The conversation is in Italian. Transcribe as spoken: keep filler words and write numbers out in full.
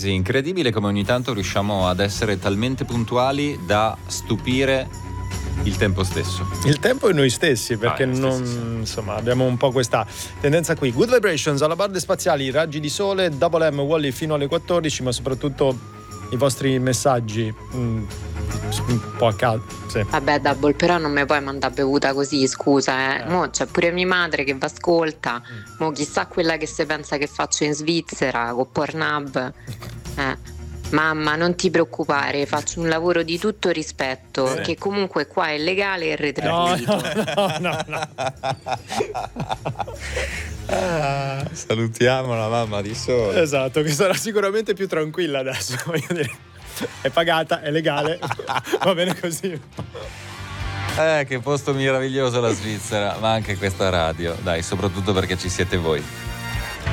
paese, incredibile come ogni tanto riusciamo ad essere talmente puntuali da stupire il tempo stesso. Il tempo e noi stessi, perché ah, non, stessi, sì. insomma, abbiamo un po' questa tendenza qui. Good Vibrations, alla barre spaziali, raggi di sole, Double M, Wally fino alle quattordici, ma soprattutto i vostri messaggi mm, un po' a caso. Sì. Vabbè, Double, però non mi puoi mandare bevuta così, scusa, eh. eh. Mo c'è pure mia madre che va ascolta. Mm. Mo chissà quella che se pensa che faccio in Svizzera con Pornhub. Eh. Mamma, non ti preoccupare, faccio un lavoro di tutto rispetto, sì. Che comunque qua è legale e retribuito. No, no, no, no. Ah, salutiamo la mamma di Sole. Esatto, che sarà sicuramente più tranquilla adesso, voglio dire. È pagata, è legale, va bene così. Eh, che posto meraviglioso la Svizzera, ma anche questa radio, dai, soprattutto perché ci siete voi.